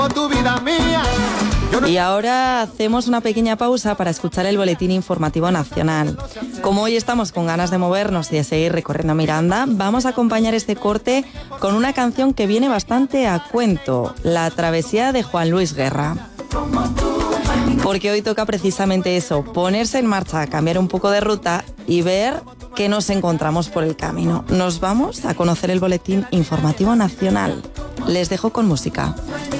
Tu vida mía. Y ahora hacemos una pequeña pausa para escuchar el boletín informativo nacional. Como hoy estamos con ganas de movernos y de seguir recorriendo Miranda, vamos a acompañar este corte con una canción que viene bastante a cuento, La travesía de Juan Luis Guerra. Porque hoy toca precisamente eso, ponerse en marcha, cambiar un poco de ruta y ver qué nos encontramos por el camino. Nos vamos a conocer el boletín informativo nacional. Les dejo con música.